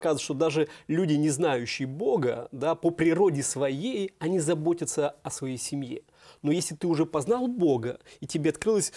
показывает, что даже люди, не знающие Бога, да, по природе своей, они заботятся о своей семье. Но если ты уже познал Бога, и тебе открылось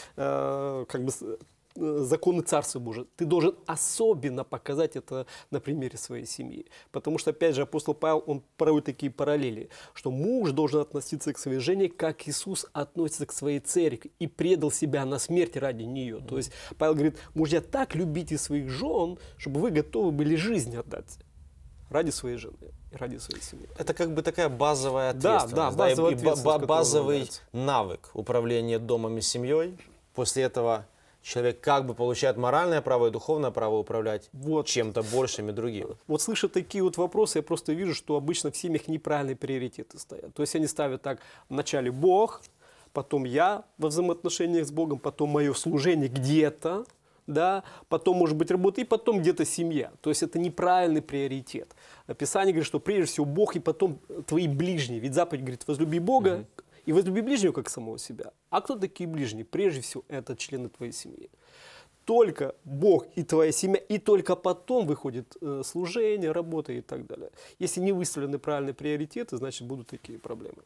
законы Царства Божия, ты должен особенно показать это на примере своей семьи. Потому что, опять же, апостол Павел, он проводит такие параллели, что муж должен относиться к своей жене, как Иисус относится к своей церкви и предал себя на смерть ради нее. То есть Павел говорит: мужья, так любите своих жен, чтобы вы готовы были жизнь отдать ради своей жены, ради своей семьи. Это как бы такая базовая ответственность, Да, базовая ответственность, базовый навык управления домом и семьей. После этого человек как бы получает моральное право и духовное право управлять чем-то большим и другим. Вот слыша такие вот вопросы, я просто вижу, что обычно в семьях неправильные приоритеты стоят. То есть они ставят так: вначале Бог, потом я во взаимоотношениях с Богом, потом мое служение где-то, да, потом, может быть, работа, и потом где-то семья. То есть это неправильный приоритет. Писание говорит, что прежде всего Бог, и потом твои ближние. Ведь заповедь говорит: возлюби Бога и возлюби ближнего, как самого себя. А кто такие ближние? Прежде всего, это члены твоей семьи. Только Бог и твоя семья, и только потом выходит служение, работа и так далее. Если не выставлены правильные приоритеты, значит, будут такие проблемы.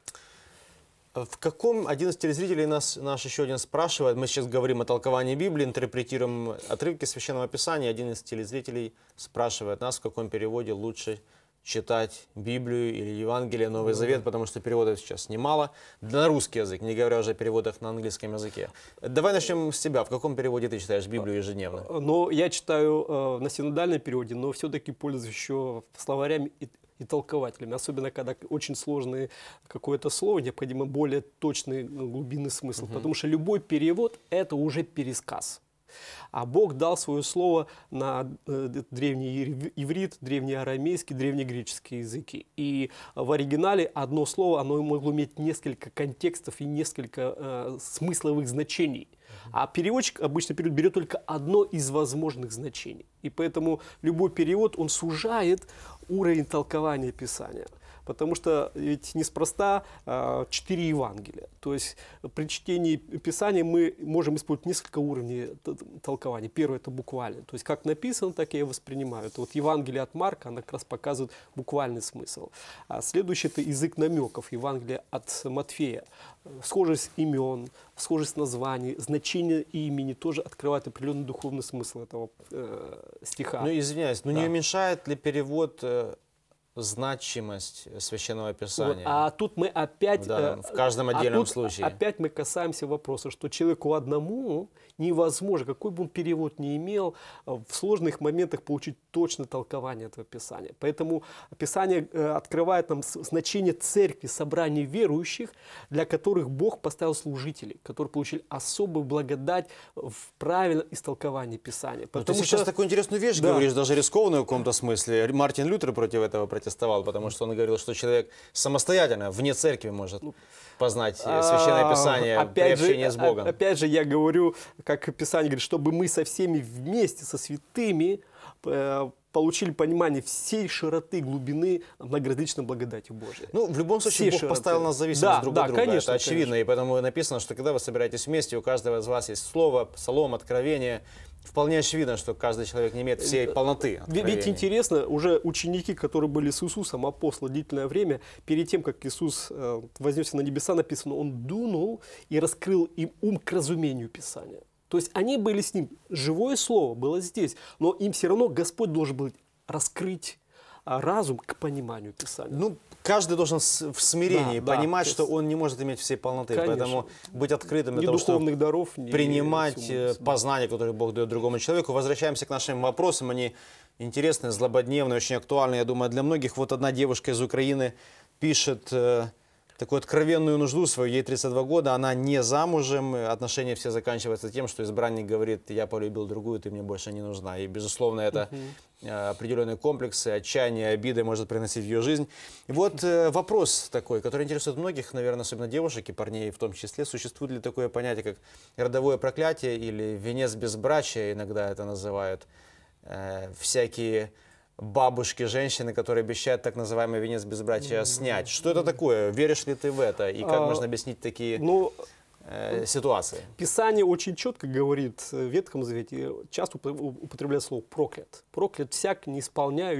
В каком, один из телезрителей наш еще один спрашивает, мы сейчас говорим о толковании Библии, интерпретируем отрывки Священного Писания, один из телезрителей спрашивает нас, в каком переводе лучше читать Библию или Евангелие, Новый Завет, потому что переводов сейчас немало, на русский язык, не говоря уже о переводах на английском языке. Давай начнем с тебя. В каком переводе ты читаешь Библию ежедневно? Но я читаю на синодальном переводе, но все-таки пользуюсь еще словарями и толкователями, особенно когда очень сложное какое-то слово, необходимо более точный глубинный смысл, потому что любой перевод – это уже пересказ. А Бог дал свое слово на древний иврит, древний арамейский, древнегреческий языки. И в оригинале одно слово, оно могло иметь несколько контекстов и несколько смысловых значений. А переводчик обычно берет только одно из возможных значений. И поэтому любой перевод, он сужает уровень толкования Писания. Потому что ведь неспроста 4 Евангелия. То есть при чтении Писания мы можем использовать несколько уровней толкования. Первое – это буквально. То есть как написано, так я и воспринимаю. Это вот Евангелие от Марка, она как раз показывает буквальный смысл. А следующее – это язык намеков. Евангелие от Матфея. Схожесть имен, схожесть названий, значение имени тоже открывает определенный духовный смысл этого стиха. Ну, извиняюсь, но не уменьшает ли перевод значимость Священного Писания? Вот, а тут мы опять... в каждом отдельном случае. Опять мы касаемся вопроса, что человеку одному невозможно, какой бы он перевод ни имел, в сложных моментах получить точное толкование этого Писания. Поэтому Писание открывает нам значение церкви, собрания верующих, для которых Бог поставил служителей, которые получили особую благодать в правильном истолковании Писания. Ты сейчас такую интересную вещь говоришь, даже рискованную в каком-то смысле. Мартин Лютер против этого протестовал, потому что он говорил, что человек самостоятельно, вне церкви может познать Священное Писание при общении с Богом. Опять же, я говорю, как Писание говорит, чтобы мы со всеми вместе, со святыми, получили понимание всей широты и глубины многоразличной благодати Божией. Ну, в любом случае, Бог поставил нас в зависимость друг от друга. Конечно, это очевидно, и поэтому написано, что когда вы собираетесь вместе, у каждого из вас есть слово, псалом, откровение. Вполне очевидно, что каждый человек не имеет всей полноты откровения. Ведь интересно, уже ученики, которые были с Иисусом, апостолы, длительное время, перед тем, как Иисус вознесся на небеса, написано, Он дунул и раскрыл им ум к разумению Писания. То есть они были с Ним, живое Слово было здесь, но им все равно Господь должен был раскрыть разум к пониманию Писания. Ну, каждый должен в смирении понимать, что он не может иметь всей полноты. Конечно. Поэтому быть открытым для ни того, духовных чтобы даров, принимать познания, которые Бог дает другому человеку. Возвращаемся к нашим вопросам. Они интересные, злободневные, очень актуальны, я думаю, для многих. Вот одна девушка из Украины пишет такую откровенную нужду свою, ей 32 года, она не замужем, отношения все заканчиваются тем, что избранник говорит: я полюбил другую, ты мне больше не нужна. И, безусловно, это определенные комплексы, отчаяние, обиды может приносить в ее жизнь. И вот вопрос такой, который интересует многих, наверное, особенно девушек и парней в том числе. Существует ли такое понятие, как родовое проклятие или венец безбрачия, иногда это называют всякие бабушки, женщины, которые обещают так называемый венец безбрачия снять. Что это такое? Веришь ли ты в это? И как можно объяснить такие ситуации. Писание очень четко говорит в Ветхом Завете, часто употребляет слово проклят. Проклят всяк, не исполняющий